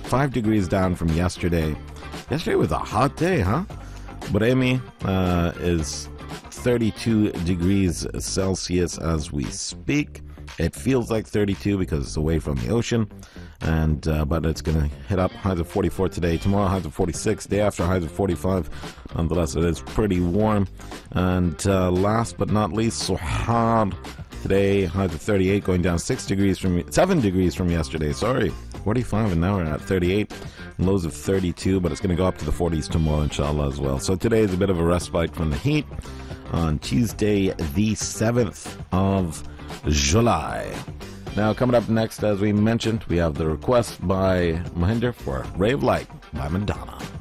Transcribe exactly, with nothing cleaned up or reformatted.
five degrees down from yesterday. Yesterday was a hot day, huh? Buremi uh, is thirty-two degrees Celsius as we speak. It feels like thirty-two because it's away from the ocean, and uh, but it's going to hit up highs of forty-four today. Tomorrow highs of forty-six. Day after highs of forty-five. Nonetheless, it is pretty warm. And uh, last but not least, Sohar. Today highs of thirty-eight, going down six degrees from seven degrees from yesterday. Sorry, forty-five, and now we're at thirty-eight. Lows of thirty-two, but it's going to go up to the forties tomorrow, inshallah, as well. So today is a bit of a respite from the heat on Tuesday, the seventh of July. Now, coming up next, as we mentioned, we have the request by Mahinder for Ray of Light by Madonna.